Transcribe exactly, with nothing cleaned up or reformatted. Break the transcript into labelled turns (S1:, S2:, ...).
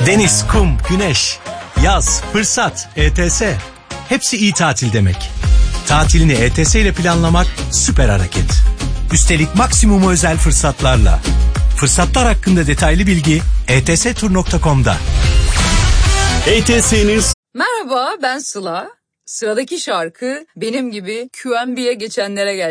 S1: Deniz, kum, güneş, yaz, fırsat, E T S. Hepsi iyi tatil demek. Tatilini E T S ile planlamak süper hareket. Üstelik maksimum özel fırsatlarla. Fırsatlar hakkında detaylı bilgi e t s tur nokta com'da.
S2: E T S'nin...
S3: Merhaba, ben Sıla. Sıradaki şarkı benim gibi Q M B'ye geçenlere gelsin.